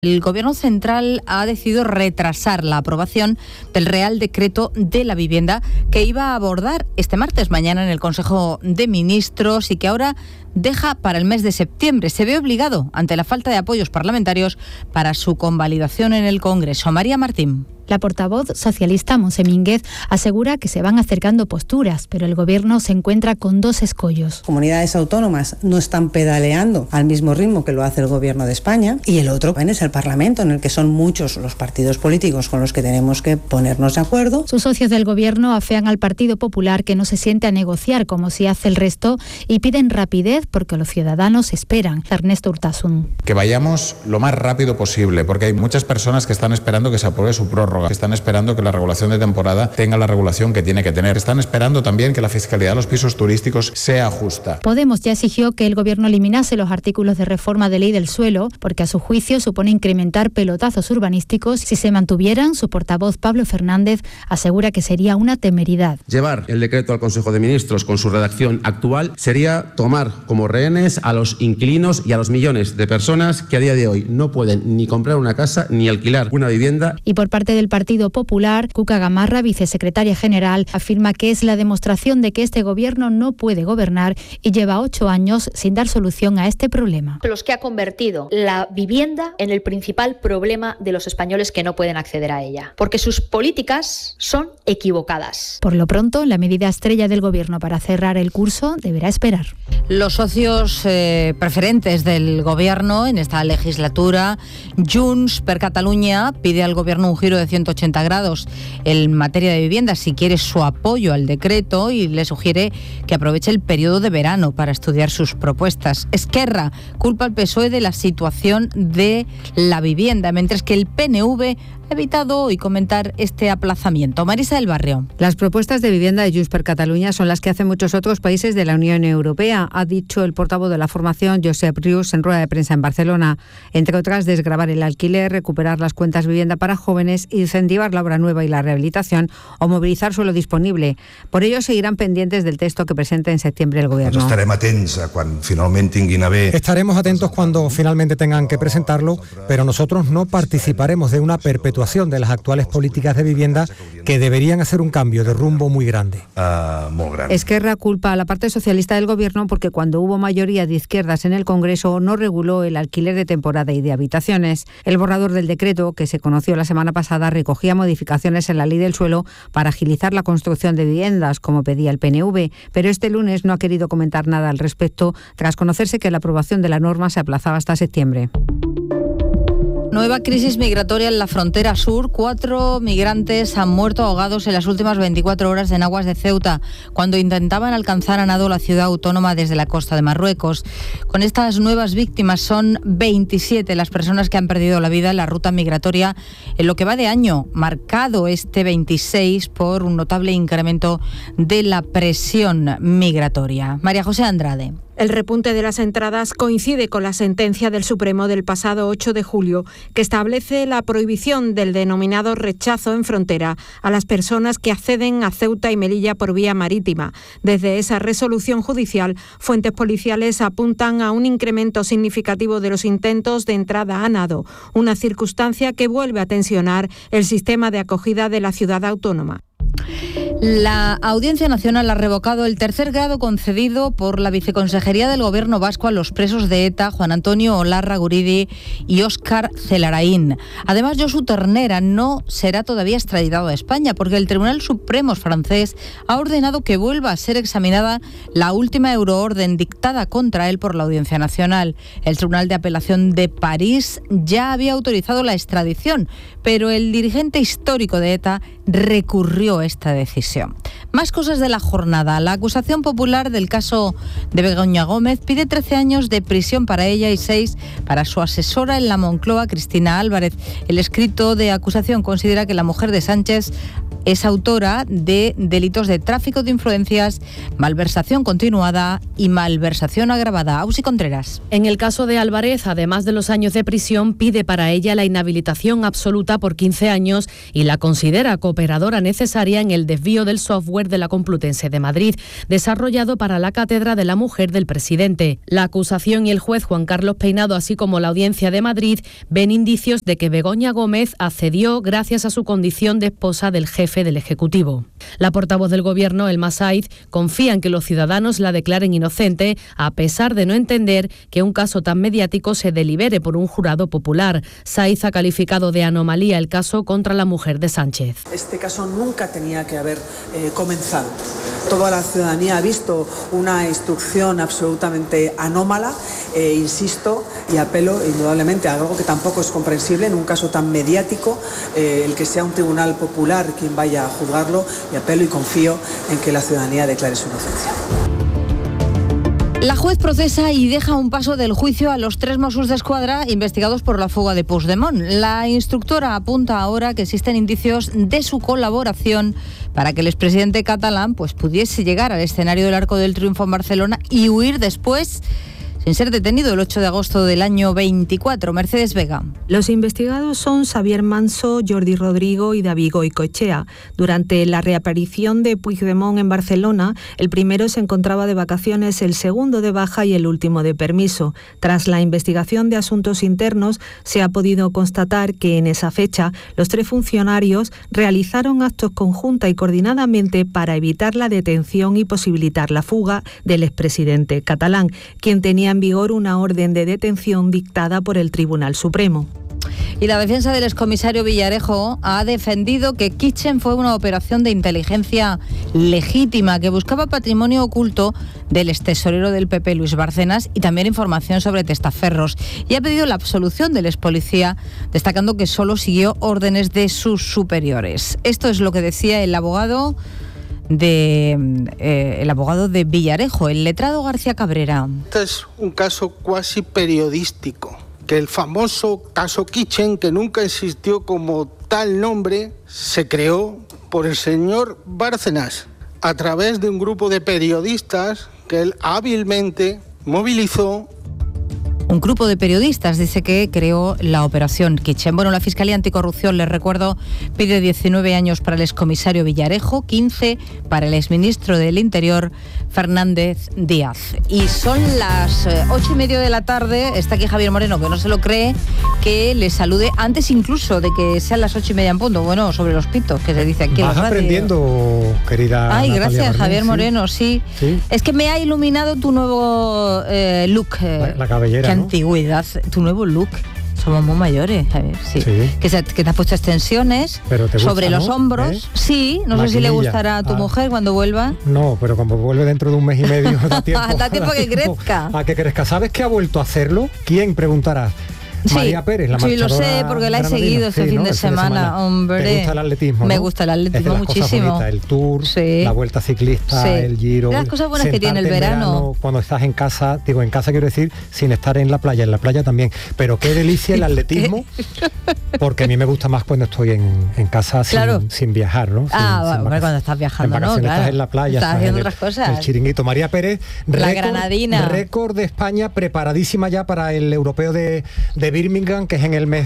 El Gobierno central ha decidido retrasar la aprobación del Real Decreto de la Vivienda que iba a abordar este martes mañana en el Consejo de Ministros y que ahora deja para el mes de septiembre. Se ve obligado ante la falta de apoyos parlamentarios para su convalidación en el Congreso. María Martín. La portavoz socialista Montse Mínguez asegura que se van acercando posturas, pero el Gobierno se encuentra con dos escollos. Comunidades autónomas no están pedaleando al mismo ritmo que lo hace el Gobierno de España, y el otro es el Parlamento, en el que son muchos los partidos políticos con los que tenemos que ponernos de acuerdo. Sus socios del Gobierno afean al Partido Popular que no se siente a negociar como si hace el resto y piden rapidez porque los ciudadanos esperan. Ernesto Urtasun. Que vayamos lo más rápido posible, porque hay muchas personas que están esperando que se apruebe su prórroga, que están esperando que la regulación de temporada tenga la regulación que tiene que tener. Están esperando también que la fiscalidad de los pisos turísticos sea justa. Podemos ya exigió que el Gobierno eliminase los artículos de reforma de ley del suelo, porque a su juicio supone incrementar pelotazos urbanísticos. Si se mantuvieran, su portavoz Pablo Fernández asegura que sería una temeridad. Llevar el decreto al Consejo de Ministros con su redacción actual sería tomar como rehenes a los inquilinos y a los millones de personas que a día de hoy no pueden ni comprar una casa ni alquilar una vivienda. Y por parte del Partido Popular, Cuca Gamarra, vicesecretaria general, afirma que es la demostración de que este Gobierno no puede gobernar y lleva 8 años sin dar solución a este problema. Los que ha convertido la vivienda en el principal problema de los españoles que no pueden acceder a ella, porque sus políticas son equivocadas. Por lo pronto, la medida estrella del Gobierno para cerrar el curso deberá esperar. Los socios preferentes del Gobierno en esta legislatura, Junts per Catalunya, pide al Gobierno un giro de 180 grados en materia de vivienda si quiere su apoyo al decreto, y le sugiere que aproveche el periodo de verano para estudiar sus propuestas. Esquerra culpa al PSOE de la situación de la vivienda, mientras que el PNV ha evitado hoy comentar este aplazamiento. Marisa del Barrio. Las propuestas de vivienda de Junts per Catalunya son las que hacen muchos otros países de la Unión Europea, ha dicho el portavoz de la formación, Josep Rius, en rueda de prensa en Barcelona. Entre otras, desgravar el alquiler, recuperar las cuentas vivienda para jóvenes, incentivar la obra nueva y la rehabilitación o movilizar suelo disponible. Por ello, seguirán pendientes del texto que presente en septiembre el Gobierno. Estaremos atentos cuando finalmente tengan que presentarlo, pero nosotros no participaremos de una perpetuación de las actuales políticas de vivienda que deberían hacer un cambio de rumbo muy grande. Esquerra culpa a la parte socialista del Gobierno porque cuando hubo mayoría de izquierdas en el Congreso no reguló el alquiler de temporada y de habitaciones. El borrador del decreto, que se conoció la semana pasada, recogía modificaciones en la ley del suelo para agilizar la construcción de viviendas, como pedía el PNV, pero este lunes no ha querido comentar nada al respecto, tras conocerse que la aprobación de la norma se aplazaba hasta septiembre. Nueva crisis migratoria en la frontera sur. 4 migrantes han muerto ahogados en las últimas 24 horas en aguas de Ceuta, cuando intentaban alcanzar a nado la ciudad autónoma desde la costa de Marruecos. Con estas nuevas víctimas son 27 las personas que han perdido la vida en la ruta migratoria en lo que va de año, marcado este 26 por un notable incremento de la presión migratoria. María José Andrade. El repunte de las entradas coincide con la sentencia del Supremo del pasado 8 de julio, que establece la prohibición del denominado rechazo en frontera a las personas que acceden a Ceuta y Melilla por vía marítima. Desde esa resolución judicial, fuentes policiales apuntan a un incremento significativo de los intentos de entrada a nado, una circunstancia que vuelve a tensionar el sistema de acogida de la ciudad autónoma. La Audiencia Nacional ha revocado el tercer grado concedido por la Viceconsejería del Gobierno vasco a los presos de ETA, Juan Antonio Olarra Guridi y Óscar Celaraín. Además, Josu Ternera no será todavía extraditado a España porque el Tribunal Supremo francés ha ordenado que vuelva a ser examinada la última euroorden dictada contra él por la Audiencia Nacional. El Tribunal de Apelación de París ya había autorizado la extradición, pero el dirigente histórico de ETA recurrió esta decisión. Más cosas de la jornada. La acusación popular del caso de Begoña Gómez pide 13 años de prisión para ella y 6 para su asesora en la Moncloa, Cristina Álvarez. El escrito de acusación considera que la mujer de Sánchez es autora de delitos de tráfico de influencias, malversación continuada y malversación agravada. Ausi Contreras. En el caso de Álvarez, además de los años de prisión, pide para ella la inhabilitación absoluta por 15 años y la considera cooperadora necesaria en el desvío del software software de la Complutense de Madrid, desarrollado para la Cátedra de la Mujer del Presidente. La acusación y el juez Juan Carlos Peinado, así como la Audiencia de Madrid, ven indicios de que Begoña Gómez accedió gracias a su condición de esposa del jefe del Ejecutivo. La portavoz del Gobierno, Elma Saiz, confía en que los ciudadanos la declaren inocente, a pesar de no entender que un caso tan mediático se delibere por un jurado popular. Saiz ha calificado de anomalía el caso contra la mujer de Sánchez. Este caso nunca tenía que haber comenzado. Toda la ciudadanía ha visto una instrucción absolutamente anómala, insisto, y apelo indudablemente a algo que tampoco es comprensible en un caso tan mediático, el que sea un tribunal popular quien vaya a juzgarlo, y apelo y confío en que la ciudadanía declare su inocencia. La juez procesa y deja a un paso del juicio a los 3 Mossos d'Esquadra investigados por la fuga de Puigdemont. La instructora apunta ahora que existen indicios de su colaboración para que el expresidente catalán pudiese llegar al escenario del Arco del Triunfo en Barcelona y huir después, sin ser detenido el 8 de agosto del año 24. Mercedes Vega. Los investigados son Xavier Manso, Jordi Rodrigo y David Goicoechea. Durante la reaparición de Puigdemont en Barcelona, el primero se encontraba de vacaciones, el segundo de baja y el último de permiso. Tras la investigación de asuntos internos, se ha podido constatar que en esa fecha los 3 funcionarios realizaron actos conjunta y coordinadamente para evitar la detención y posibilitar la fuga del expresidente catalán, quien tenía en vigor una orden de detención dictada por el Tribunal Supremo. Y la defensa del excomisario Villarejo ha defendido que Kitchen fue una operación de inteligencia legítima que buscaba patrimonio oculto del extesorero del PP, Luis Bárcenas, y también información sobre testaferros. Y ha pedido la absolución del expolicía, destacando que solo siguió órdenes de sus superiores. Esto es lo que decía el abogado de Villarejo, el letrado García Cabrera. Este es un caso cuasi periodístico, que el famoso caso Kitchen, que nunca existió como tal nombre, se creó por el señor Bárcenas a través de un grupo de periodistas que él hábilmente movilizó. Un grupo de periodistas dice que creó la operación Kitchen. Bueno, la Fiscalía Anticorrupción, les recuerdo, pide 19 años para el excomisario Villarejo, 15 para el exministro del Interior, Fernández Díaz. Y son las 8:30 de la tarde. Está aquí Javier Moreno, que no se lo cree, que le salude antes incluso de que sean las 8:30 en punto. Bueno, sobre los pitos, que se dice aquí en la radio. Vas aprendiendo, querida Ay, Natalia gracias, Barnés, Javier Moreno, sí. Es que me ha iluminado tu nuevo look. La cabellera, qué ¿no? Antigüedad, tu nuevo look. Somos muy mayores, Javier, sí. Que te has puesto extensiones sobre los hombros. Sí, no sé si le gustará a tu mujer cuando vuelva. No, pero cuando vuelve dentro de un mes y medio da tiempo. Da tiempo que crezca. A que crezca. ¿Sabes que ha vuelto a hacerlo? ¿Quién? Preguntarás. Sí, María Pérez, la marchadora. Sí, lo sé, porque la he seguido este fin de semana, hombre. ¿Te gusta el atletismo? Me ¿no? gusta el atletismo es de las muchísimo. Cosas bonitas, el Tour, la Vuelta Ciclista, el Giro. De las cosas buenas que tiene el verano. Cuando estás en casa, digo, en casa quiero decir, sin estar en la playa también. Pero qué delicia el atletismo, porque a mí me gusta más cuando estoy en casa sin viajar, ¿no? Bueno, cuando estás viajando, ¿no? Claro. Estás en la playa, estás haciendo otras cosas. El chiringuito. María Pérez, la granadina. Récord de España, preparadísima ya para el europeo de Birmingham, que es en el mes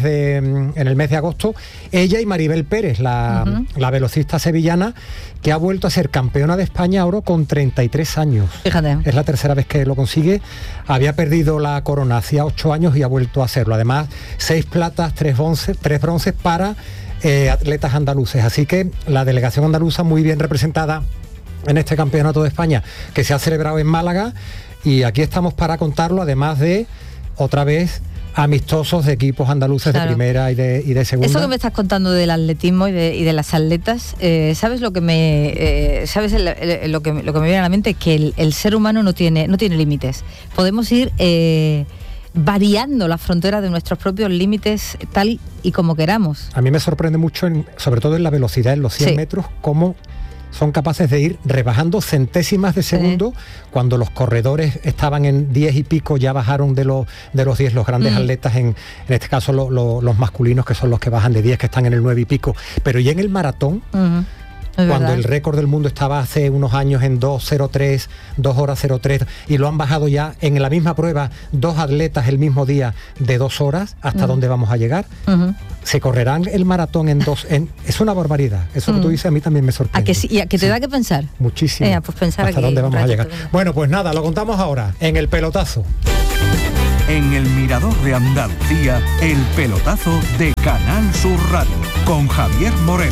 de agosto. Ella y Maribel Pérez, la velocista sevillana, que ha vuelto a ser campeona de España ahora con 33 años. Fíjate. Es la tercera vez que lo consigue. Había perdido la corona hacía 8 años y ha vuelto a hacerlo. Además, 6 platas, 3 bronces para atletas andaluces. Así que la delegación andaluza muy bien representada en este campeonato de España que se ha celebrado en Málaga, y aquí estamos para contarlo, además de otra vez amistosos de equipos andaluces de primera y de segunda. Eso que me estás contando del atletismo y de las atletas, ¿sabes lo que me lo que me viene a la mente? Que el ser humano no tiene límites. Podemos ir variando la frontera de nuestros propios límites tal y como queramos. A mí me sorprende mucho, sobre todo en la velocidad, en los 100 metros, cómo son capaces de ir rebajando centésimas de segundo. Cuando los corredores estaban en 10 y pico, ya bajaron de los 10 los grandes atletas, en este caso los masculinos, que son los que bajan de 10, que están en el 9 y pico. Pero ya en el maratón, cuando el récord del mundo estaba hace unos años en 2:03, 2 horas 03, y lo han bajado ya en la misma prueba 2 atletas el mismo día de 2 horas. ¿Hasta dónde vamos a llegar? Se correrán el maratón en 2... Es una barbaridad. Eso que tú dices a mí también me sorprende. ¿A que sí? ¿Y a que te da que pensar? Muchísimo. Pues pensar ¿Hasta dónde vamos a llegar? Bueno, pues nada, lo contamos ahora, en el pelotazo. En el Mirador de Andalucía, el pelotazo de Canal Sur Radio, con Javier Moreno.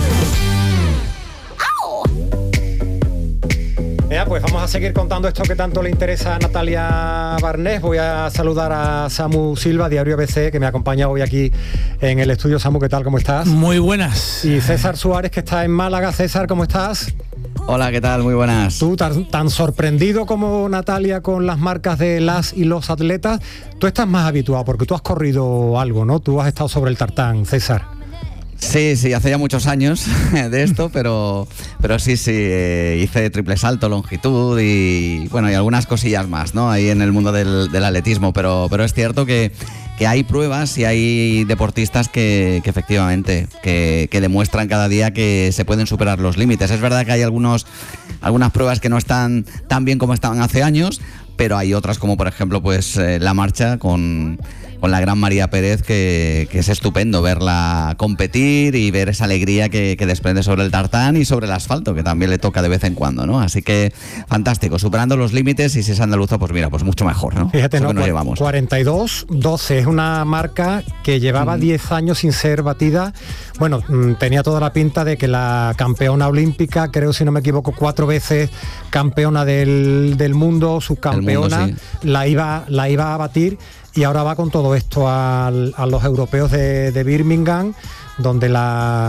Pues vamos a seguir contando esto que tanto le interesa a Natalia Barnés. Voy a saludar a Samu Silva, Diario ABC, que me acompaña hoy aquí en el estudio. Samu, ¿qué tal? ¿Cómo estás? Muy buenas. Y César Suárez, que está en Málaga. César, ¿cómo estás? Hola, ¿qué tal? Muy buenas. Tú, tan sorprendido como Natalia con las marcas de las y los atletas, tú estás más habituado porque tú has corrido algo, ¿no? Tú has estado sobre el tartán, César. Sí, hace ya muchos años de esto, pero sí, hice triple salto, longitud y bueno, y algunas cosillas más, ¿no? Ahí en el mundo del atletismo, pero es cierto que hay pruebas y hay deportistas que efectivamente que demuestran cada día que se pueden superar los límites. Es verdad que hay algunas pruebas que no están tan bien como estaban hace años, pero hay otras como por ejemplo pues la marcha con la gran María Pérez, que es estupendo verla competir y ver esa alegría que desprende sobre el tartán y sobre el asfalto, que también le toca de vez en cuando, ¿no? Así que fantástico, superando los límites, y si es andaluza, pues mira, pues mucho mejor, ¿no? Fíjate, eso ¿no? Nos llevamos. 42-12, es una marca que llevaba 10 años sin ser batida. Bueno, tenía toda la pinta de que la campeona olímpica, creo si no me equivoco, 4 veces campeona del mundo, subcampeona, la iba a batir. Y ahora va con todo esto a los europeos de Birmingham, donde el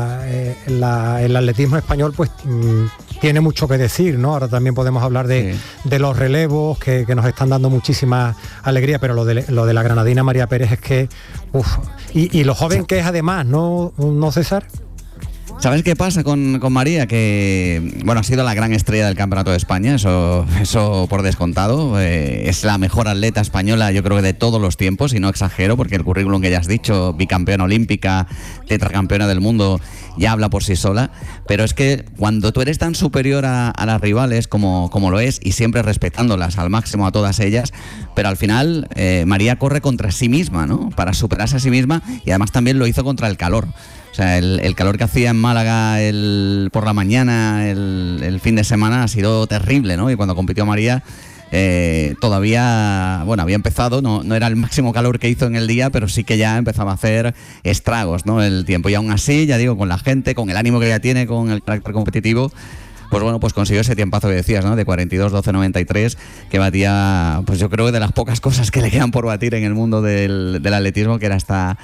atletismo español pues tiene mucho que decir, ¿no? Ahora también podemos hablar de los relevos que nos están dando muchísima alegría, pero lo de la granadina María Pérez es que y lo joven que es además, ¿no César? ¿Sabes qué pasa con María? Que, bueno, ha sido la gran estrella del Campeonato de España, eso por descontado. Es la mejor atleta española, yo creo que de todos los tiempos, y no exagero, porque el currículum que ya has dicho, bicampeona olímpica, tetracampeona del mundo, ya habla por sí sola. Pero es que cuando tú eres tan superior a las rivales como lo es, y siempre respetándolas al máximo a todas ellas, pero al final María corre contra sí misma, ¿no? Para superarse a sí misma, y además también lo hizo contra el calor. O sea, el calor que hacía en Málaga por la mañana, el fin de semana, ha sido terrible, ¿no? Y cuando compitió María, todavía, bueno, había empezado, no era el máximo calor que hizo en el día, pero sí que ya empezaba a hacer estragos, ¿no? El tiempo. Y aún así, ya digo, con la gente, con el ánimo que ella tiene, con el carácter competitivo, pues bueno, pues consiguió ese tiempazo que decías, ¿no? De 42-12-93, que batía, pues yo creo que de las pocas cosas que le quedan por batir en el mundo del atletismo, que era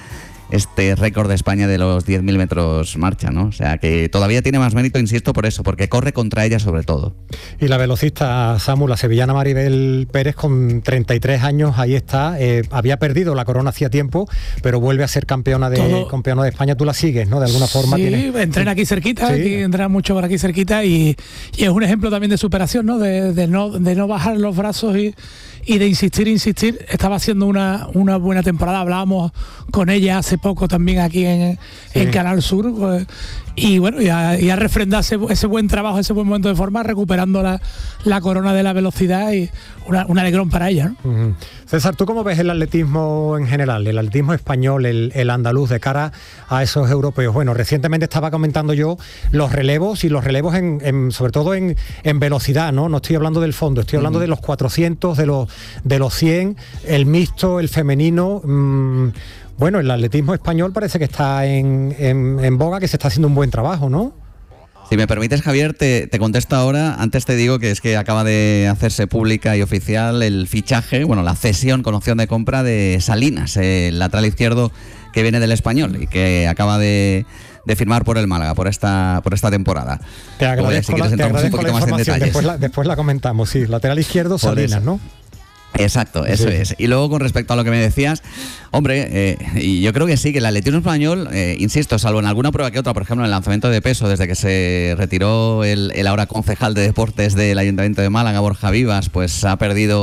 este récord de España de los 10.000 metros marcha, ¿no? O sea, que todavía tiene más mérito, insisto, por eso, porque corre contra ella sobre todo. Y la velocista, Samu, la sevillana Maribel Pérez, con 33 años, ahí está. Había perdido la corona hacía tiempo, pero vuelve a ser campeona de España. Tú la sigues, ¿no? De alguna forma. Sí, entrena aquí cerquita, aquí entrena mucho por aquí cerquita, y es un ejemplo también de superación, ¿no? De no bajar los brazos y de insistir. Estaba haciendo una buena temporada. Hablábamos con ella hace poco también aquí en Canal Sur, pues, y bueno, ya refrenda ese buen trabajo, ese buen momento de forma, recuperando la corona de la velocidad, y un alegrón para ella, ¿no? César, ¿tú cómo ves el atletismo en general, el atletismo español, el andaluz, de cara a esos europeos? Bueno, recientemente estaba comentando yo los relevos sobre todo en velocidad, ¿no? No estoy hablando del fondo, estoy hablando de los 400, de los 100, el mixto, el femenino. Bueno, el atletismo español parece que está en boga, que se está haciendo un buen trabajo, ¿no? Si me permites, Javier, te contesto ahora. Antes te digo que es que acaba de hacerse pública y oficial el fichaje, bueno, la cesión con opción de compra de Salinas, el lateral izquierdo que viene del Español y que acaba de firmar por el Málaga por esta temporada. Te agradezco, si la información, después la comentamos, sí, lateral izquierdo Salinas, ¿no? Exacto, eso es. Y luego, con respecto a lo que me decías, hombre, y yo creo que sí, que el atletismo español, insisto, salvo en alguna prueba que otra, por ejemplo en el lanzamiento de peso, desde que se retiró el ahora concejal de deportes del Ayuntamiento de Málaga, Borja Vivas, pues ha perdido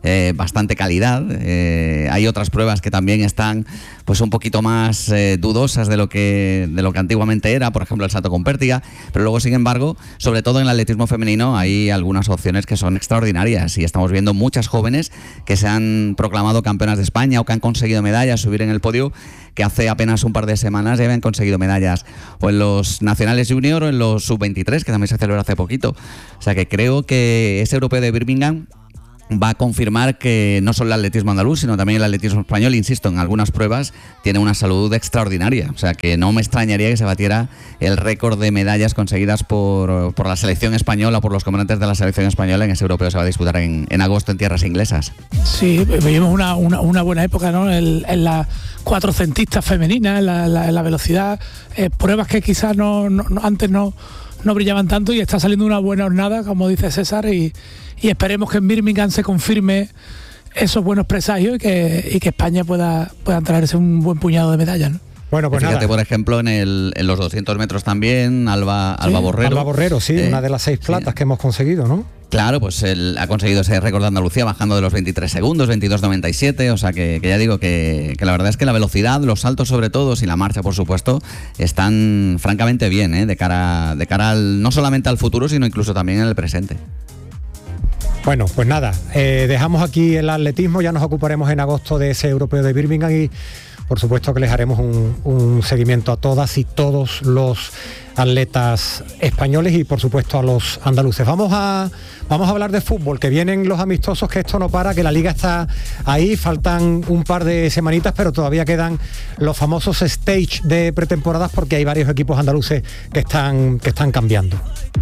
bastante calidad. Hay otras pruebas que también están pues un poquito más dudosas de lo que antiguamente era, por ejemplo el salto con pértiga, pero luego sin embargo, sobre todo en el atletismo femenino, hay algunas opciones que son extraordinarias y estamos viendo muchas jóvenes que se han proclamado campeonas de España o que han conseguido medallas, subir en el podio, que hace apenas un par de semanas ya habían conseguido medallas o en los nacionales junior o en los sub-23, que también se celebró hace poquito. O sea que creo que ese europeo de Birmingham va a confirmar que no solo el atletismo andaluz, sino también el atletismo español, insisto, en algunas pruebas tiene una salud extraordinaria. O sea que no me extrañaría que se batiera el récord de medallas conseguidas por la selección española, por los comandantes de la selección española en ese europeo que se va a disputar en agosto en tierras inglesas. Sí, vivimos una buena época, ¿no? En la cuatrocentista femenina, en la velocidad, pruebas que quizás antes no brillaban tanto, y está saliendo una buena hornada, como dice César, y esperemos que en Birmingham se confirme esos buenos presagios y que España pueda traerse un buen puñado de medallas, ¿no? Bueno, pues fíjate, por ejemplo, en los 200 metros también, Alba Borrero. Alba Borrero, sí, una de las 6 platas que hemos conseguido, ¿no? Claro, pues él ha conseguido ese récord de Andalucía bajando de los 23 segundos, 22.97, o sea que ya digo que la verdad es que la velocidad, los saltos sobre todo, y la marcha por supuesto, están francamente bien, de cara no solamente al futuro, sino incluso también en el presente. Bueno, pues nada, dejamos aquí el atletismo, ya nos ocuparemos en agosto de ese europeo de Birmingham y por supuesto que les haremos un seguimiento a todas y todos los atletas españoles y por supuesto a los andaluces. Vamos a hablar de fútbol, que vienen los amistosos, que esto no para, que la liga está ahí, faltan un par de semanitas, pero todavía quedan los famosos stage de pretemporadas porque hay varios equipos andaluces que están cambiando.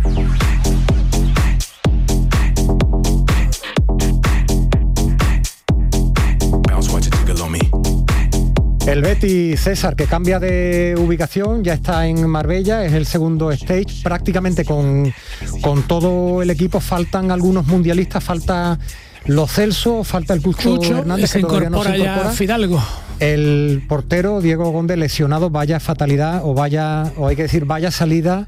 El Betis, César, que cambia de ubicación, ya está en Marbella, es el segundo stage, prácticamente con todo el equipo. Faltan algunos mundialistas, falta Lo Celso, falta el Cucho Hernández, que todavía no se incorpora. Ya Fidalgo. El portero Diego Gómez lesionado, vaya fatalidad, o hay que decir vaya salida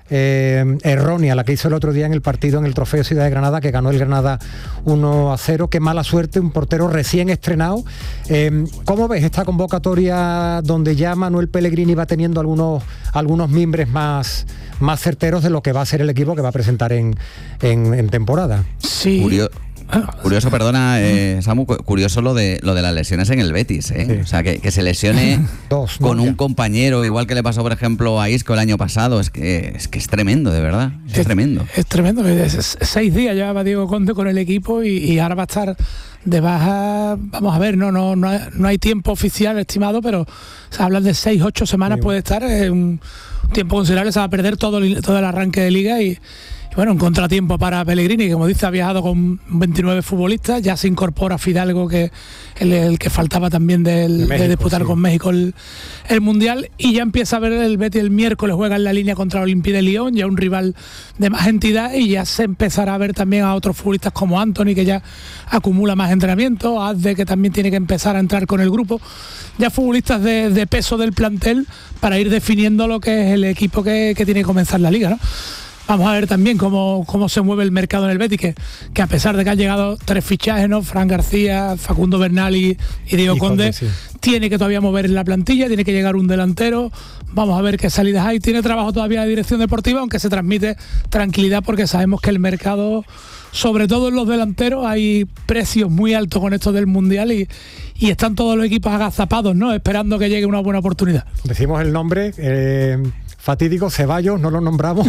errónea la que hizo el otro día en el partido en el Trofeo Ciudad de Granada, que ganó el Granada 1-0. Qué mala suerte, un portero recién estrenado. ¿Cómo ves esta convocatoria donde ya Manuel Pellegrini va teniendo algunos mimbres más certeros de lo que va a ser el equipo que va a presentar en temporada? Sí. Curioso, perdona, Samu, curioso lo de las lesiones en el Betis, ¿eh? Sí. O sea, que se lesione con un compañero, igual que le pasó, por ejemplo, a Isco el año pasado, es que es tremendo, de verdad, es tremendo. Es tremendo, 6 días llevaba Diego Conde con el equipo y ahora va a estar de baja. Vamos a ver, no hay tiempo oficial estimado, pero se hablan de 6-8 semanas, puede estar, un tiempo considerable, se va a perder todo el arranque de liga y bueno, un contratiempo para Pellegrini, que como dice ha viajado con 29 futbolistas, ya se incorpora Fidalgo, que el que faltaba también de disputar con México el Mundial, y ya empieza a ver el Betis el miércoles, juega en la línea contra el Olympique de Lyon, ya un rival de más entidad, y ya se empezará a ver también a otros futbolistas como Anthony, que ya acumula más entrenamiento, Azde, que también tiene que empezar a entrar con el grupo, ya futbolistas de peso del plantel para ir definiendo lo que es el equipo que tiene que comenzar la liga, ¿no? Vamos a ver también cómo se mueve el mercado en el Betis, que a pesar de que han llegado 3 fichajes, ¿no? Fran García, Facundo Bernal y Diego Conde, sí, tiene que todavía mover la plantilla, tiene que llegar un delantero. Vamos a ver qué salidas hay. Tiene trabajo todavía la dirección deportiva, aunque se transmite tranquilidad porque sabemos que el mercado, sobre todo en los delanteros, hay precios muy altos con esto del Mundial y están todos los equipos agazapados, ¿no? Esperando que llegue una buena oportunidad. Decimos el nombre fatídico, Ceballos, no lo nombramos.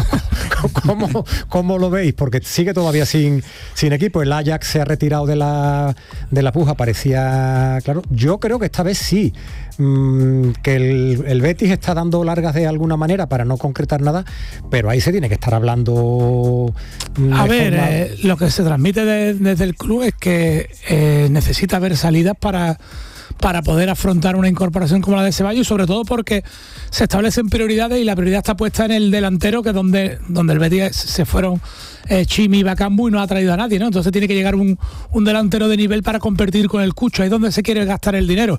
¿Cómo lo veis? Porque sigue todavía sin equipo. El Ajax se ha retirado de la puja, parecía claro. Yo creo que esta vez sí, que el Betis está dando largas de alguna manera para no concretar nada, pero ahí se tiene que estar hablando. A ver, lo que se transmite desde el club es que necesita haber salidas para poder afrontar una incorporación como la de Ceballos, y sobre todo porque se establecen prioridades y la prioridad está puesta en el delantero, que es donde el Betis se fueron Chimi y Bakambu y no ha traído a nadie, ¿no? Entonces tiene que llegar un delantero de nivel para competir con el Cucho, ahí es donde se quiere gastar el dinero.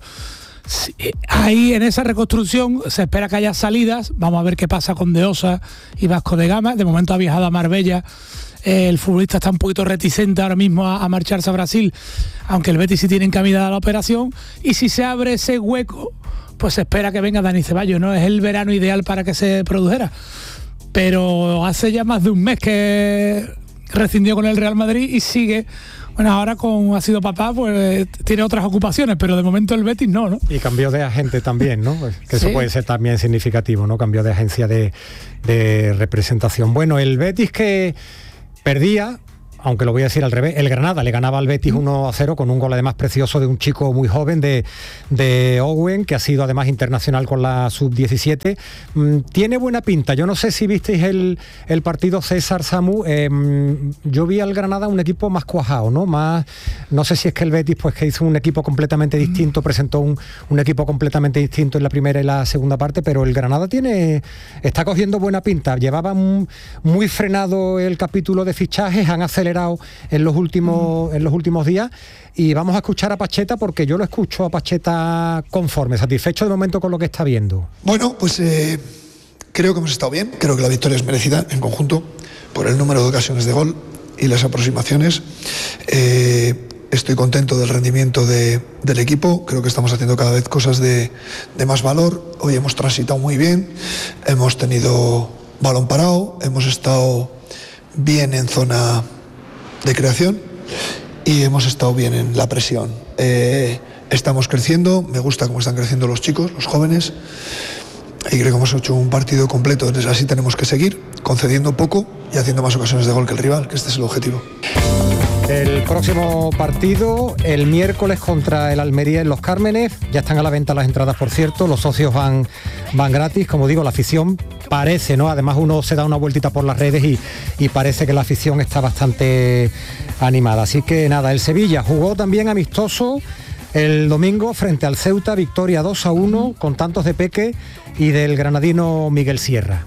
Ahí en esa reconstrucción se espera que haya salidas. Vamos a ver qué pasa con De Osa y Vasco de Gama. De momento ha viajado a Marbella El futbolista está un poquito reticente ahora mismo a marcharse a Brasil, aunque el Betis sí tiene encaminada la operación, y si se abre ese hueco, pues se espera que venga Dani Ceballos, ¿no? Es el verano ideal para que se produjera. Pero hace ya más de un mes que rescindió con el Real Madrid y sigue. Bueno, ahora ha sido papá, pues tiene otras ocupaciones, pero de momento el Betis no. Y cambió de agente también, ¿no? Que sí. Eso puede ser también significativo, ¿no? Cambió de agencia de representación. Bueno, el Betis que perdía, aunque lo voy a decir al revés, el Granada le ganaba al Betis 1-0 con un gol además precioso de un chico muy joven de Owen, que ha sido además internacional con la sub-17. Tiene buena pinta. Yo no sé si visteis el partido, César, Samu. Yo vi al Granada un equipo más cuajado, ¿no? No sé si es que el Betis, pues que hizo un equipo completamente distinto, presentó un equipo completamente distinto en la primera y la segunda parte, pero el Granada está cogiendo buena pinta. Llevaba muy frenado el capítulo de fichajes, han acelerado en los últimos días, y vamos a escuchar a Pacheta, porque yo lo escucho a Pacheta conforme, satisfecho de momento con lo que está viendo. Bueno, pues creo que hemos estado bien, creo que la victoria es merecida en conjunto por el número de ocasiones de gol y las aproximaciones. Estoy contento del rendimiento del equipo, creo que estamos haciendo cada vez cosas de más valor. Hoy hemos transitado muy bien, hemos tenido balón parado, hemos estado bien en zona de creación y hemos estado bien en la presión. Estamos creciendo, me gusta cómo están creciendo los chicos, los jóvenes, y creo que hemos hecho un partido completo. Entonces así tenemos que seguir, concediendo poco y haciendo más ocasiones de gol que el rival, que este es el objetivo. El próximo partido, el miércoles contra el Almería en Los Cármenes. Ya están a la venta las entradas, por cierto. Los socios van gratis. Como digo, la afición parece, ¿no? Además uno se da una vueltita por las redes y parece que la afición está bastante animada. Así que nada, el Sevilla jugó también amistoso el domingo frente al Ceuta, victoria 2-1 con tantos de Peque y del granadino Miguel Sierra.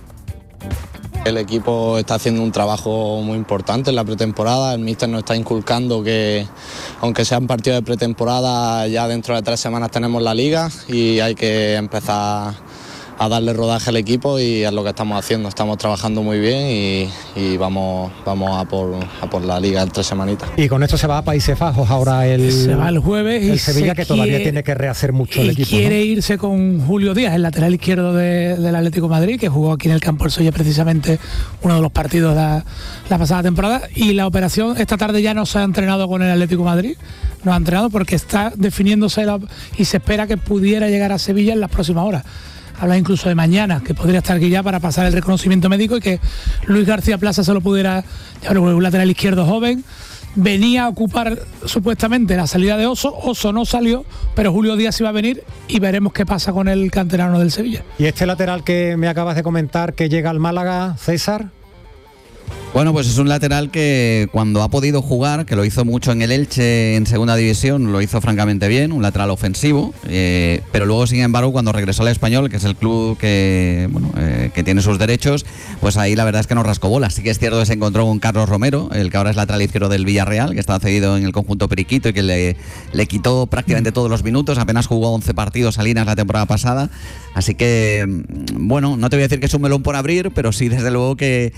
El equipo está haciendo un trabajo muy importante en la pretemporada. El míster nos está inculcando que, aunque sean partidos de pretemporada, ya dentro de 3 semanas tenemos la liga y hay que empezar a darle rodaje al equipo, y es lo que estamos haciendo. Estamos trabajando muy bien y vamos a por la liga en 3 semanitas. Y con esto se va a Países Bajos ahora se va el jueves, el Sevilla, que todavía tiene que rehacer mucho el equipo. Quiere irse con Julio Díaz, el lateral izquierdo del Atlético de Madrid, que jugó aquí en el Campo del Solla precisamente uno de los partidos de la pasada temporada. Y la operación esta tarde ya no se ha entrenado con el Atlético de Madrid, no ha entrenado porque está definiéndose y se espera que pudiera llegar a Sevilla en las próximas horas. Habla incluso de mañana, que podría estar aquí ya para pasar el reconocimiento médico y que Luis García Plaza se lo pudiera llevar. Un lateral izquierdo joven, venía a ocupar supuestamente la salida de Oso no salió, pero Julio Díaz iba a venir y veremos qué pasa con el canterano del Sevilla. ¿Y este lateral que me acabas de comentar que llega al Málaga, César? Bueno, pues es un lateral que cuando ha podido jugar, que lo hizo mucho en el Elche en segunda división, lo hizo francamente bien, un lateral ofensivo, pero luego, sin embargo, cuando regresó al Español, que es el club que tiene sus derechos, pues ahí la verdad es que no rascó bolas. Sí que es cierto que se encontró con Carlos Romero, el que ahora es lateral izquierdo del Villarreal, que estaba cedido en el conjunto periquito y que le quitó prácticamente todos los minutos. Apenas jugó 11 partidos Salinas la temporada pasada, así que, bueno, no te voy a decir que es un melón por abrir, pero sí desde luego que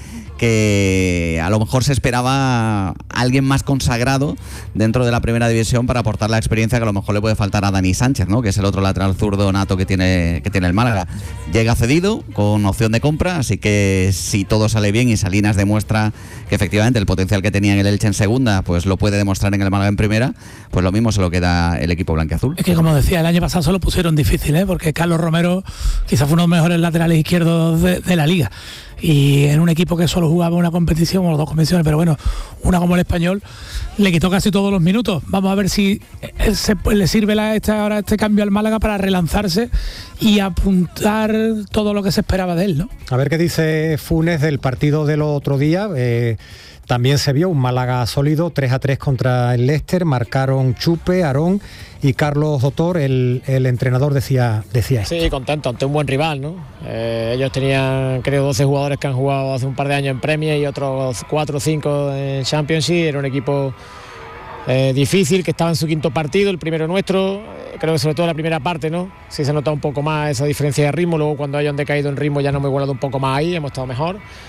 a lo mejor se esperaba alguien más consagrado dentro de la primera división para aportar la experiencia que a lo mejor le puede faltar a Dani Sánchez, ¿no? Que es el otro lateral zurdo nato que tiene el Málaga. Llega cedido con opción de compra, así que si todo sale bien y Salinas demuestra que efectivamente el potencial que tenía en el Elche en segunda, pues lo puede demostrar en el Málaga en primera, pues lo mismo se lo queda el equipo blanquiazul. Es que, como decía, el año pasado se lo pusieron difícil, porque Carlos Romero quizás fue uno de los mejores laterales izquierdos de la liga, y en un equipo que solo jugaba una competición o 2 competiciones, pero bueno, una como el Español, le quitó casi todos los minutos. Vamos a ver si le sirve ahora este cambio al Málaga para relanzarse y apuntar todo lo que se esperaba de él, ¿no? A ver qué dice Funes del partido del otro día. También se vio un Málaga sólido, 3-3 contra el Leicester, marcaron Chupe, Aarón y Carlos Dotor, el entrenador decía esto. Sí, contento ante un buen rival, ¿no? Ellos tenían, creo, 12 jugadores que han jugado hace un par de años en Premier y otros 4 o 5 en Championship. Era un equipo difícil, que estaba en su 5.º partido, el primero nuestro. Creo que sobre todo la primera parte, ¿no? Sí se nota un poco más esa diferencia de ritmo. Luego, cuando hayan decaído en ritmo, ya no hemos igualado un poco más ahí, hemos estado mejor.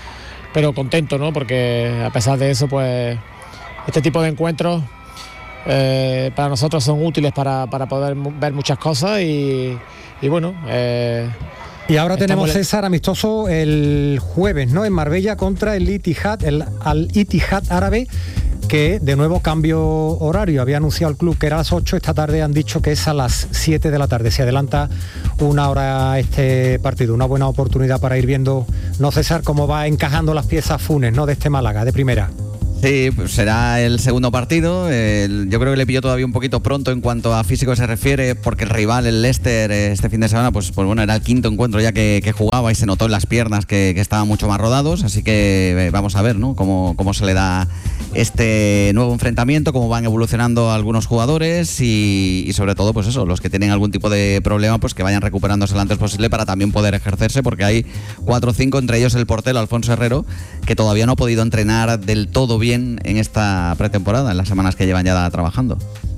pero contento, ¿no? Porque a pesar de eso, pues este tipo de encuentros para nosotros son útiles para poder ver muchas cosas y bueno. Y ahora tenemos, César, amistoso el jueves, ¿no? En Marbella contra el Al-Ittihad árabe, que de nuevo cambio horario. Había anunciado el club que era a las 8, esta tarde han dicho que es a las 7 de la tarde. Se adelanta una hora este partido, una buena oportunidad para ir viendo, no, César, cómo va encajando las piezas Funes, ¿no? De este Málaga, de primera. Sí, pues será el segundo partido. Yo creo que le pilló todavía un poquito pronto en cuanto a físico se refiere, porque el rival, el Leicester, este fin de semana, pues bueno, era el quinto encuentro ya que jugaba y se notó en las piernas que estaban mucho más rodados. Así que vamos a ver, ¿no? Cómo se le da este nuevo enfrentamiento, cómo van evolucionando algunos jugadores y sobre todo, pues eso, los que tienen algún tipo de problema, pues que vayan recuperándose lo antes posible para también poder ejercerse, porque hay 4 o 5, entre ellos el portero Alfonso Herrero, que todavía no ha podido entrenar del todo bien en esta pretemporada, en las semanas que llevan ya trabajando.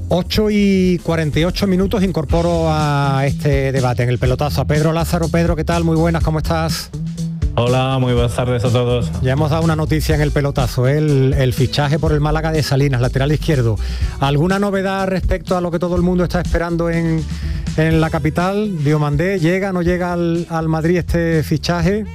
8:48, incorporo a este debate en el pelotazo a Pedro Lázaro. Pedro, ¿qué tal? Muy buenas, ¿cómo estás? Hola, muy buenas tardes a todos. Ya hemos dado una noticia en el pelotazo, el fichaje por el Málaga de Salinas, lateral izquierdo. ¿Alguna novedad respecto a lo que todo el mundo está esperando en la capital? Diomandé, ¿llega o no llega al Madrid este fichaje?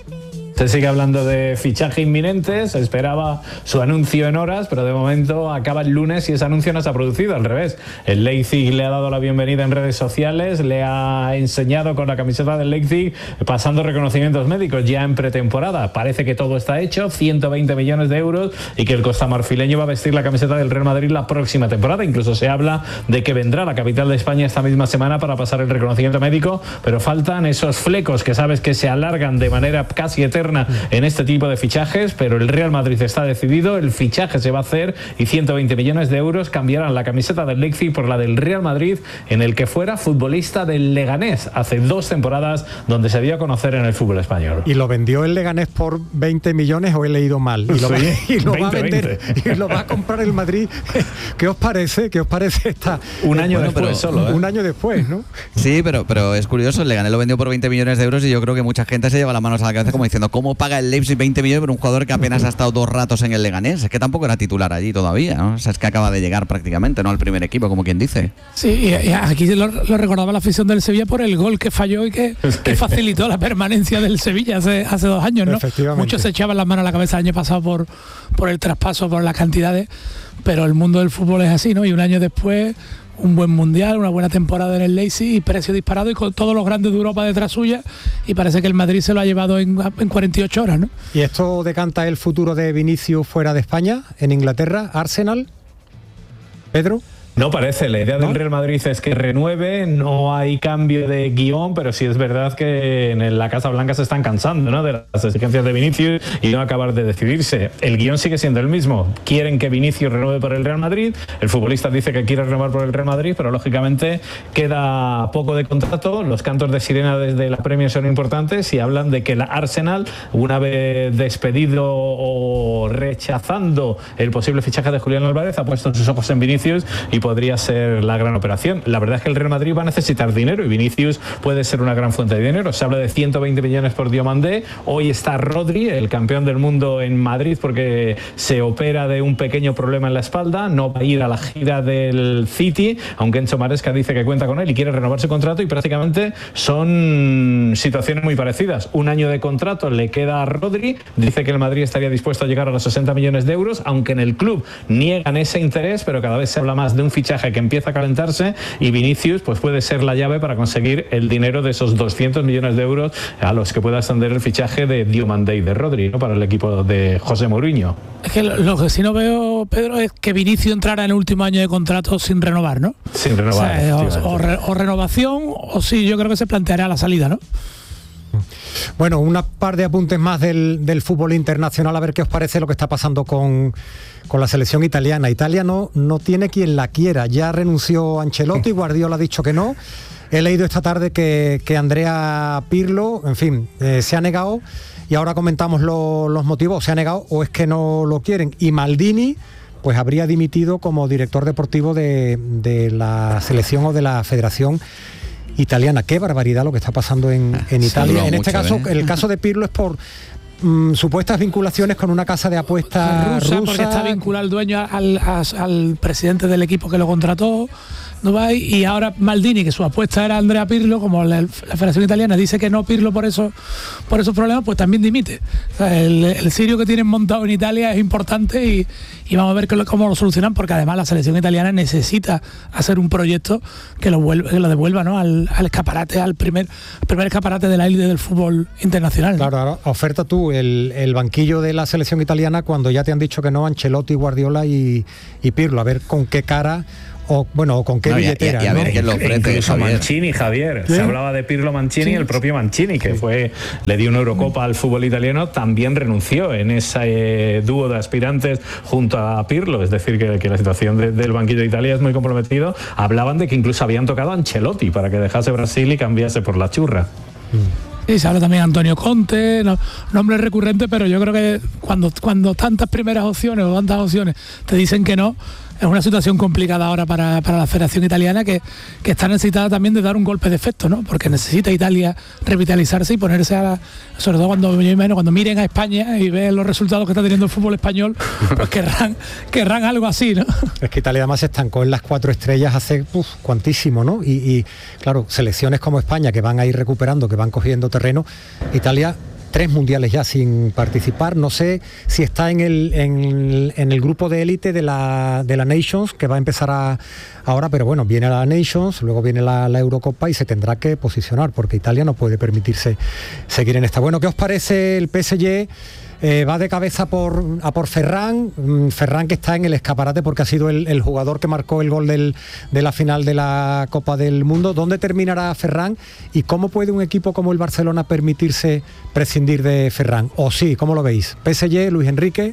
Se sigue hablando de fichaje inminente, se esperaba su anuncio en horas, pero de momento acaba el lunes y ese anuncio no se ha producido, al revés. El Leipzig le ha dado la bienvenida en redes sociales, le ha enseñado con la camiseta del Leipzig, pasando reconocimientos médicos ya en pretemporada. Parece que todo está hecho, 120 millones de euros, y que el costamarfileño va a vestir la camiseta del Real Madrid la próxima temporada. Incluso se habla de que vendrá a la capital de España esta misma semana para pasar el reconocimiento médico, pero faltan esos flecos que sabes que se alargan de manera casi eterna en este tipo de fichajes, pero el Real Madrid está decidido, el fichaje se va a hacer y 120 millones de euros cambiarán la camiseta del Leipzig por la del Real Madrid, en el que fuera futbolista del Leganés hace 2 temporadas, donde se dio a conocer en el fútbol español. ¿Y lo vendió el Leganés por 20 millones o he leído mal? Y lo, sí, va a vender 20. Y lo va a comprar el Madrid. ¿Qué os parece? esta? Un año después solo, ¿eh? Un año después, ¿no? Sí, pero es curioso, el Leganés lo vendió por 20 millones de euros y yo creo que mucha gente se lleva las manos a la cabeza como diciendo, ¿cómo paga el Leipzig 20 millones por un jugador que apenas ha estado 2 ratos en el Leganés? Es que tampoco era titular allí todavía, ¿no? O sea, es que acaba de llegar prácticamente, ¿no? Al primer equipo, como quien dice. Sí, y aquí lo recordaba la afición del Sevilla por el gol que falló y que facilitó la permanencia del Sevilla hace 2 años, ¿no? Muchos se echaban las manos a la cabeza el año pasado por el traspaso, por las cantidades, pero el mundo del fútbol es así, ¿no? Y un año después, un buen mundial, una buena temporada en el Leipzig y precio disparado y con todos los grandes de Europa detrás suya, y parece que el Madrid se lo ha llevado en 48 horas, ¿no? ¿Y esto decanta el futuro de Vinicius fuera de España, en Inglaterra, Arsenal? ¿Pedro? No parece, la idea del Real Madrid es que renueve, no hay cambio de guión, pero sí es verdad que en la Casa Blanca se están cansando, ¿no?, de las exigencias de Vinicius y no acabar de decidirse. El guión sigue siendo el mismo, quieren que Vinicius renueve por el Real Madrid, el futbolista dice que quiere renovar por el Real Madrid, pero lógicamente queda poco de contrato, los cantos de sirena desde la Premier son importantes y hablan de que el Arsenal, una vez despedido o rechazando el posible fichaje de Julián Álvarez, ha puesto sus ojos en Vinicius y podría ser la gran operación. La verdad es que el Real Madrid va a necesitar dinero y Vinicius puede ser una gran fuente de dinero. Se habla de 120 millones por Diomandé. Hoy está Rodri, el campeón del mundo, en Madrid porque se opera de un pequeño problema en la espalda. No va a ir a la gira del City, aunque Enzo Maresca dice que cuenta con él y quiere renovar su contrato, y prácticamente son situaciones muy parecidas. 1 año de contrato le queda a Rodri. Dice que el Madrid estaría dispuesto a llegar a los 60 millones de euros, aunque en el club niegan ese interés, pero cada vez se habla más de un fichaje que empieza a calentarse y Vinicius pues puede ser la llave para conseguir el dinero de esos 200 millones de euros a los que pueda ascender el fichaje de Diomandé y de Rodri, ¿no?, para el equipo de José Mourinho. Es que lo que sí no veo, Pedro, es que Vinicius entrara en el último año de contrato sin renovar, ¿no? Sin renovar. O renovación, o sí, yo creo que se planteará la salida, ¿no? Bueno, una par de apuntes más del fútbol internacional, a ver qué os parece lo que está pasando con la selección italiana. Italia no tiene quien la quiera, ya renunció Ancelotti, Guardiola ha dicho que no. He leído esta tarde que Andrea Pirlo, en fin, se ha negado, y ahora comentamos los motivos. Se ha negado o es que no lo quieren, y Maldini pues habría dimitido como director deportivo de la selección o de la federación italiana. Qué barbaridad lo que está pasando en Italia. En este caso, el caso de Pirlo es supuestas vinculaciones con una casa de apuestas rusa. Porque está vinculado el dueño al presidente del equipo que lo contrató, Dubái, y ahora Maldini, que su apuesta era Andrea Pirlo, como la Federación Italiana dice que no Pirlo por esos problemas, pues también dimite. O sea, el cirio que tienen montado en Italia es importante y vamos a ver cómo lo solucionan, porque además la selección italiana necesita hacer un proyecto que lo devuelva, ¿no?, al escaparate, al primer escaparate de la élite del fútbol internacional. Claro, ahora oferta tú el banquillo de la selección italiana cuando ya te han dicho que no Ancelotti, Guardiola y Pirlo, a ver con qué cara o con qué billetera. Y a ver quién lo ofrece. Incluso Javier. Se hablaba de Pirlo, Mancini, el propio Mancini, que le dio una Eurocopa al fútbol italiano, también renunció en ese dúo de aspirantes junto a Pirlo. Es decir, que la situación del banquillo de Italia es muy comprometido. Hablaban de que incluso habían tocado a Ancelotti para que dejase Brasil y cambiase por la churra. Sí, se habla también de Antonio Conte, nombre recurrente, pero yo creo que cuando tantas primeras opciones o tantas opciones te dicen que no, es una situación complicada ahora para la Federación Italiana, que está necesitada también de dar un golpe de efecto, ¿no? Porque necesita Italia revitalizarse y ponerse sobre todo cuando miren a España y vean los resultados que está teniendo el fútbol español, pues querrán algo así, ¿no? Es que Italia además se estancó en las 4 estrellas hace cuantísimo, ¿no? Y claro, selecciones como España que van a ir recuperando, que van cogiendo terreno. Italia 3 mundiales ya sin participar. No sé si está en el grupo de élite de la Nations, que va a empezar ahora, pero bueno, viene la Nations, luego viene la Eurocopa y se tendrá que posicionar, porque Italia no puede permitirse seguir en esta. Bueno, ¿qué os parece el PSG? Va de cabeza a por Ferran, que está en el escaparate porque ha sido el jugador que marcó el gol de la final de la Copa del Mundo. ¿Dónde terminará Ferran y cómo puede un equipo como el Barcelona permitirse prescindir de Ferran? O sí, ¿cómo lo veis? PSG, Luis Enrique.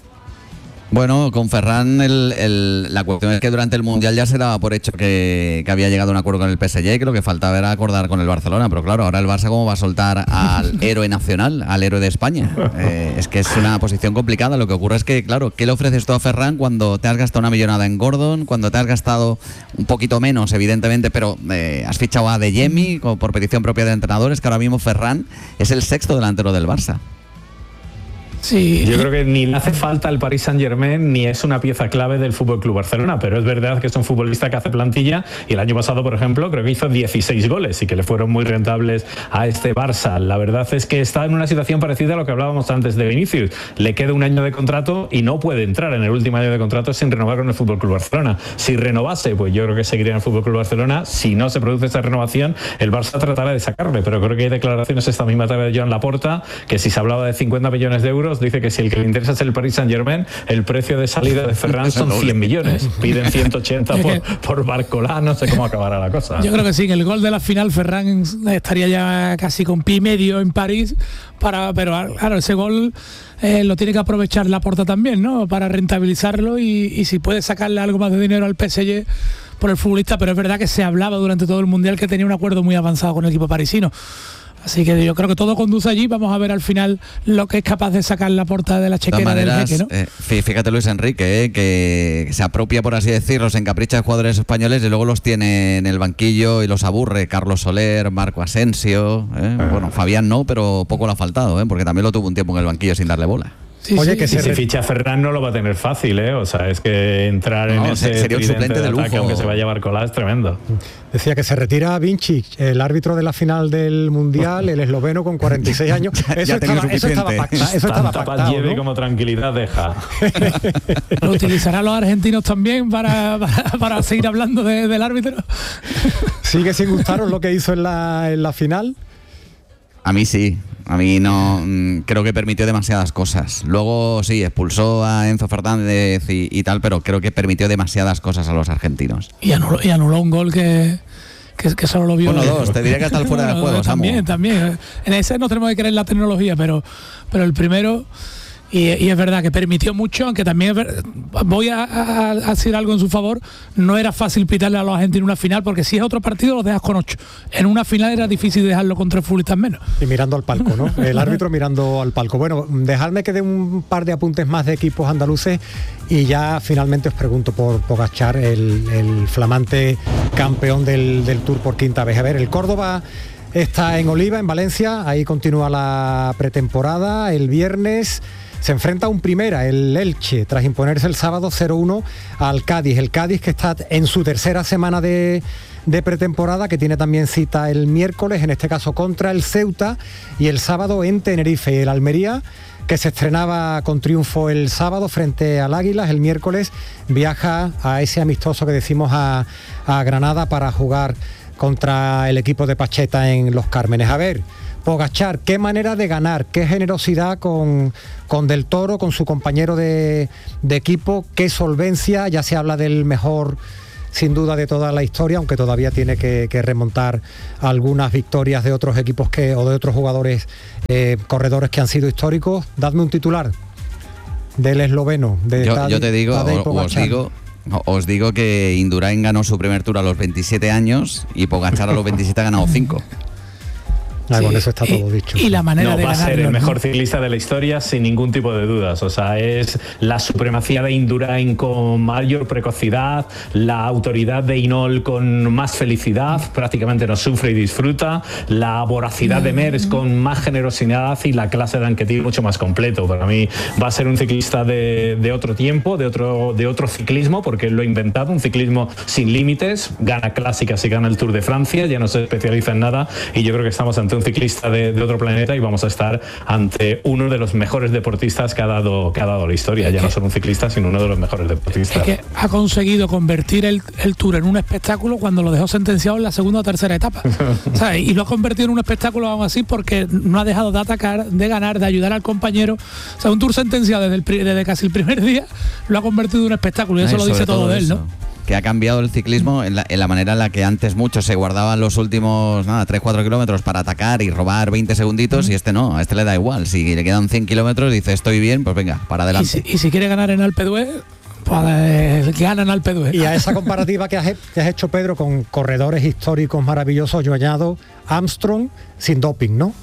Bueno, con Ferran la cuestión es que durante el Mundial ya se daba por hecho que había llegado a un acuerdo con el PSG, que lo que faltaba era acordar con el Barcelona, pero claro, ahora el Barça cómo va a soltar al héroe nacional, al héroe de España. Es que es una posición complicada. Lo que ocurre es que, claro, ¿qué le ofreces tú a Ferran cuando te has gastado una millonada en Gordon, cuando te has gastado un poquito menos, evidentemente, pero has fichado a Adeyemi por petición propia de entrenadores, que ahora mismo Ferran es el 6º delantero del Barça? Sí. Yo creo que ni le hace falta al Paris Saint-Germain ni es una pieza clave del FC Barcelona, pero es verdad que es un futbolista que hace plantilla y el año pasado, por ejemplo, creo que hizo 16 goles y que le fueron muy rentables a este Barça. La verdad es que está en una situación parecida a lo que hablábamos antes de Vinicius. Le queda un año de contrato y no puede entrar en el último año de contrato sin renovar con el FC Barcelona. Si renovase, pues yo creo que seguiría en el FC Barcelona. Si no se produce esa renovación, el Barça tratará de sacarle, pero creo que hay declaraciones esta misma tarde de Joan Laporta que si se hablaba de 50 millones de euros, dice que si el que le interesa es el Paris Saint-Germain, el precio de salida de Ferran son 100 millones. Piden 180 por Barcolá, no sé cómo acabará la cosa. Yo creo que sí, en el gol de la final Ferran estaría ya casi con pie y medio en París, pero claro, ese gol lo tiene que aprovechar Laporta también, ¿no?, para rentabilizarlo y si puede sacarle algo más de dinero al PSG por el futbolista, pero es verdad que se hablaba durante todo el Mundial que tenía un acuerdo muy avanzado con el equipo parisino. Así que yo creo que todo conduce allí. Vamos a ver al final lo que es capaz de sacar Laporta de la chequera del jeque, ¿no? Fíjate Luis Enrique, que se apropia, por así decirlo, se encapricha de jugadores españoles y luego los tiene en el banquillo y los aburre. Carlos Soler, Marco Asensio, bueno, Fabián no, pero poco le ha faltado, porque también lo tuvo un tiempo en el banquillo sin darle bola. Sí, oye, sí, que si ficha a Ferran no lo va a tener fácil, o sea, es que entrar en ese sería un suplente de lujo, ataque, aunque se vaya a Barcolá, es tremendo. Decía que se retira Vincic, el árbitro de la final del Mundial, el esloveno con 46 años. Eso estaba pactado, ¿no? Como tranquilidad deja. ¿Lo utilizarán los argentinos también para seguir hablando del árbitro? ¿Sigue sin gustaros lo que hizo en la final? A mí sí. A mí no, creo que permitió demasiadas cosas. Luego sí, expulsó a Enzo Fernández y tal, pero creo que permitió demasiadas cosas a los argentinos. Y anuló un gol que solo lo vio. Bueno, dos, te diría que hasta el fuera de juego. También. En ese no tenemos que creer la tecnología, pero el primero... Y es verdad que permitió mucho, aunque también voy a decir algo en su favor, no era fácil pitarle a los argentinos una final, porque si es otro partido los dejas con 8. En una final era difícil dejarlo con 3 futbolistas menos. Y mirando al palco, ¿no? El árbitro mirando al palco. Bueno, dejadme que dé un par de apuntes más de equipos andaluces y ya finalmente os pregunto por Pogačar, el flamante campeón del Tour por quinta vez. A ver, el Córdoba está en Oliva, en Valencia, ahí continúa la pretemporada. El viernes se enfrenta a un primera, el Elche, tras imponerse el sábado 0-1 al Cádiz. El Cádiz, que está en su tercera semana de pretemporada, que tiene también cita el miércoles, en este caso contra el Ceuta, y el sábado en Tenerife. Y el Almería, que se estrenaba con triunfo el sábado frente al Águilas, el miércoles viaja a ese amistoso que decimos a Granada para jugar contra el equipo de Pacheta en Los Cármenes. A ver, Pogačar, qué manera de ganar, qué generosidad con Del Toro, con su compañero de equipo, qué solvencia. Ya se habla del mejor, sin duda, de toda la historia, aunque todavía tiene que remontar algunas victorias de otros equipos o de otros jugadores, corredores que han sido históricos. Dadme un titular del esloveno. Yo te digo, os digo que Indurain ganó su primer Tour a los 27 años y Pogačar a los 27 ha ganado 5. Con eso está todo dicho. Y la manera de va a ganar, ser el mejor ciclista de la historia sin ningún tipo de dudas. O sea, es la supremacía de Indurain con mayor precocidad, la autoridad de Hinault con más felicidad, prácticamente no sufre y disfruta, la voracidad de Merckx con más generosidad y la clase de Anquetil mucho más completo. Para mí va a ser un ciclista de otro tiempo, de otro ciclismo, porque él lo ha inventado, un ciclismo sin límites, gana clásicas y gana el Tour de Francia, ya no se especializa en nada, y yo creo que estamos ante un ciclista de otro planeta y vamos a estar ante uno de los mejores deportistas que ha dado la historia. Ya no solo un ciclista, sino uno de los mejores deportistas. Es que ha conseguido convertir el Tour en un espectáculo cuando lo dejó sentenciado en la segunda o tercera etapa. ¿Sabes? Y lo ha convertido en un espectáculo aún así porque no ha dejado de atacar, de ganar, de ayudar al compañero. O sea, un Tour sentenciado desde casi el primer día lo ha convertido en un espectáculo, y eso lo dice todo de él, ¿no? Que ha cambiado el ciclismo en la manera en la que antes muchos se guardaban los últimos 3-4 kilómetros para atacar y robar 20 segunditos, y este no, a este le da igual. Si le quedan 100 kilómetros, dice estoy bien, pues venga, para adelante. Y si quiere ganar en Alpe d'Huez, pues gana en Alpe d'Huez. Y a esa comparativa que has hecho, Pedro, con corredores históricos maravillosos, yo añado Armstrong sin doping, ¿no?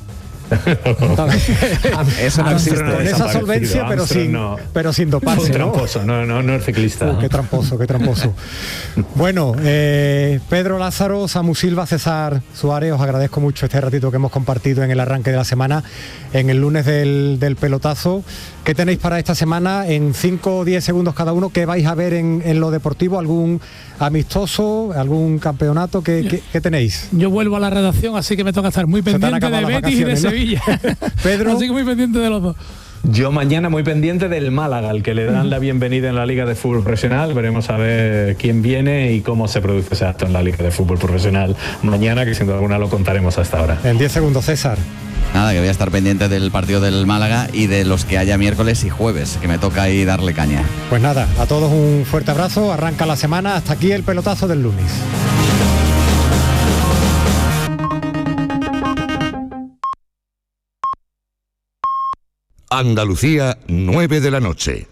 Eso no existe. Con esa solvencia, pero sin doparse, un tramposo, no es ciclista. Qué tramposo. Bueno, Pedro Lázaro, Samu Silva, César Suárez, os agradezco mucho este ratito que hemos compartido en el arranque de la semana, en el lunes del pelotazo. ¿Qué tenéis para esta semana? En 5 o 10 segundos cada uno, ¿qué vais a ver en lo deportivo? ¿Algún amistoso? ¿Algún campeonato? ¿Qué tenéis? Yo vuelvo a la redacción, así que me toca estar muy pendiente de Betis y de Sevilla. Pedro. Así que muy pendiente de los dos. Yo mañana muy pendiente del Málaga, al que le dan la bienvenida en la Liga de Fútbol Profesional. Veremos a ver quién viene y cómo se produce ese acto en la Liga de Fútbol Profesional mañana, que sin duda alguna lo contaremos hasta ahora. En 10 segundos, César. Nada, que voy a estar pendiente del partido del Málaga y de los que haya miércoles y jueves, que me toca ahí darle caña. Pues nada, a todos un fuerte abrazo, arranca la semana, hasta aquí el pelotazo del lunes. Andalucía, 9 de la noche.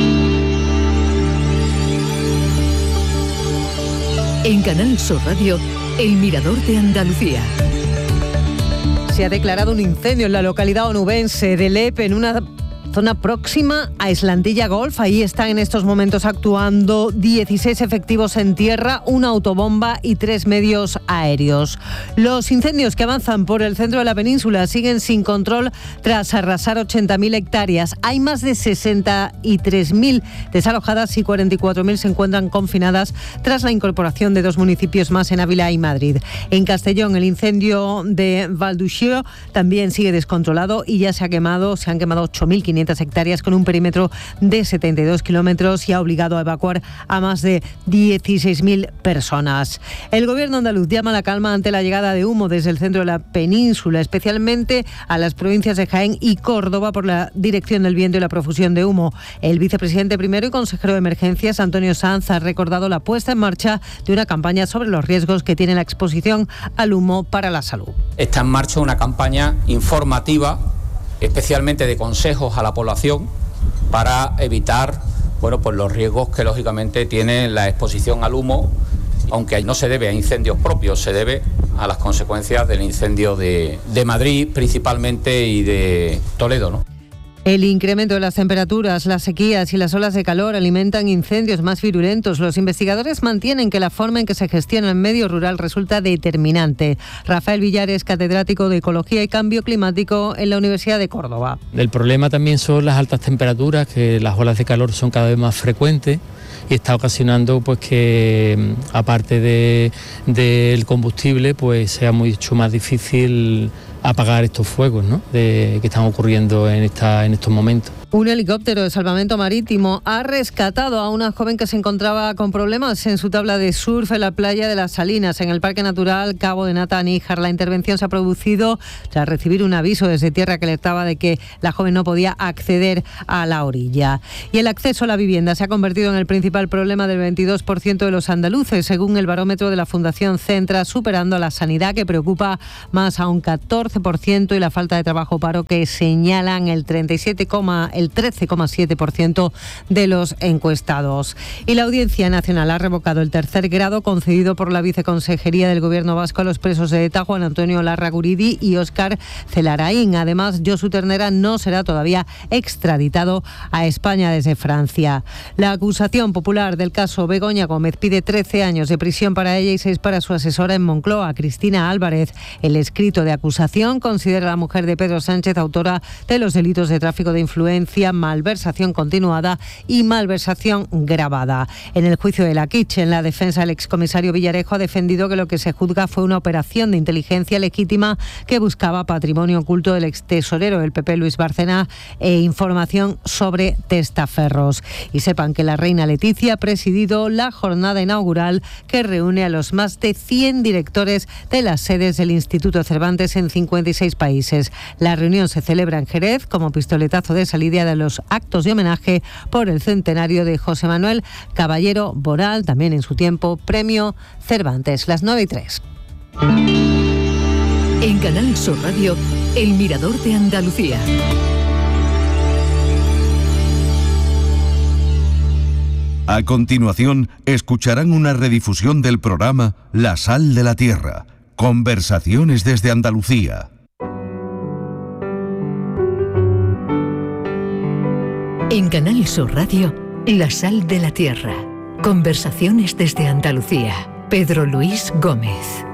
En Canal Sur Radio, El Mirador de Andalucía. Se ha declarado un incendio en la localidad onubense de Lep, en una zona próxima a Islandilla Golf. Ahí están en estos momentos actuando 16 efectivos en tierra, una autobomba y 3 medios aéreos. Los incendios que avanzan por el centro de la península siguen sin control tras arrasar 80.000 hectáreas. Hay más de 63.000 desalojadas y 44.000 se encuentran confinadas tras la incorporación de 2 municipios más en Ávila y Madrid. En Castellón, el incendio de Valduxio también sigue descontrolado y ya se han quemado 8.500 hectáreas con un perímetro de 72 kilómetros y ha obligado a evacuar a más de 16.000 personas. El gobierno andaluz llama a la calma ante la llegada de humo desde el centro de la península, especialmente a las provincias de Jaén y Córdoba por la dirección del viento y la profusión de humo. El vicepresidente primero y consejero de emergencias, Antonio Sanz, ha recordado la puesta en marcha de una campaña sobre los riesgos que tiene la exposición al humo para la salud. Está en marcha una campaña informativa, especialmente de consejos a la población para evitar pues los riesgos que lógicamente tiene la exposición al humo, aunque no se debe a incendios propios, se debe a las consecuencias del incendio de Madrid principalmente y de Toledo, ¿no? El incremento de las temperaturas, las sequías y las olas de calor alimentan incendios más virulentos. Los investigadores mantienen que la forma en que se gestiona el medio rural resulta determinante. Rafael Villar es catedrático de Ecología y Cambio Climático en la Universidad de Córdoba. El problema también son las altas temperaturas, que las olas de calor son cada vez más frecuentes y está ocasionando pues que aparte del combustible pues sea mucho más difícil apagar estos fuegos, ¿no?, que están ocurriendo en estos momentos. Un helicóptero de salvamento marítimo ha rescatado a una joven que se encontraba con problemas en su tabla de surf en la playa de Las Salinas, en el Parque Natural Cabo de Nata-Níjar. La intervención se ha producido tras recibir un aviso desde tierra que alertaba de que la joven no podía acceder a la orilla. Y el acceso a la vivienda se ha convertido en el principal problema del 22% de los andaluces, según el barómetro de la Fundación Centra, superando a la sanidad, que preocupa más a un 14%, y la falta de trabajo o paro, que señalan el 13,7% de los encuestados. Y la Audiencia Nacional ha revocado el tercer grado concedido por la Viceconsejería del Gobierno vasco a los presos de ETA, Juan Antonio Larraguridi y Óscar Celaraín. Además, Josu Ternera no será todavía extraditado a España desde Francia. La acusación popular del caso Begoña Gómez pide 13 años de prisión para ella y 6 para su asesora en Moncloa, Cristina Álvarez. El escrito de acusación considera a la mujer de Pedro Sánchez autora de los delitos de tráfico de influencia, malversación continuada y malversación gravada. En el juicio de la Kitchen, la defensa del excomisario Villarejo ha defendido que lo que se juzga fue una operación de inteligencia legítima que buscaba patrimonio oculto del extesorero del PP Luis Bárcenas e información sobre testaferros. Y sepan que la reina Leticia ha presidido la jornada inaugural que reúne a los más de 100 directores de las sedes del Instituto Cervantes en 56 países. La reunión se celebra en Jerez como pistoletazo de salida de los actos de homenaje por el centenario de José Manuel Caballero Boral, también en su tiempo Premio Cervantes. Las 9:03. En Canal Sur Radio, El Mirador de Andalucía. A continuación, escucharán una redifusión del programa La Sal de la Tierra. Conversaciones desde Andalucía. En Canal Sur Radio, La Sal de la Tierra. Conversaciones desde Andalucía. Pedro Luis Gómez.